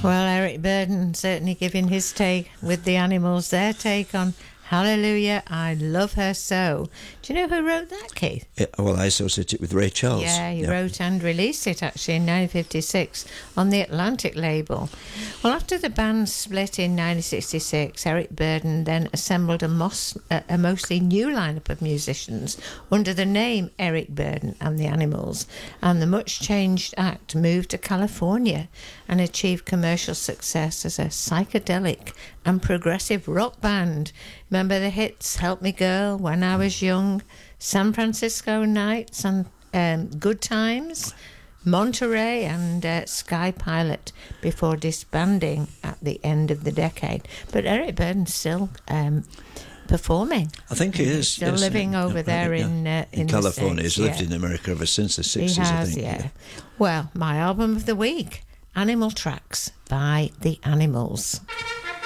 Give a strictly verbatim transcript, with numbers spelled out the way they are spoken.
Well, Eric Burdon certainly giving his take with the Animals, their take on Hallelujah, I Love Her So. Do you know who wrote that, Keith? Yeah, well, I associate it with Ray Charles. Yeah, he yep. wrote and released it actually in nineteen fifty-six on the Atlantic label. Well, after the band split in nineteen sixty-six, Eric Burdon then assembled a, mos- a mostly new lineup of musicians under the name Eric Burdon and the Animals, and the much-changed act moved to California and achieved commercial success as a psychedelic and progressive rock band. Remember the hits Help Me Girl, When I Was Young, San Francisco Nights, and um, Good Times, Monterey, and uh, Sky Pilot, before disbanding at the end of the decade. But Eric Burdon's still um, performing. I think he is. Still yes, living yeah, over yeah, there yeah. in uh, in, in the California. States, He's lived yeah. in America ever since the sixties, He has, I think. yeah. yeah. Well, my album of the week, Animal Tracks by The Animals.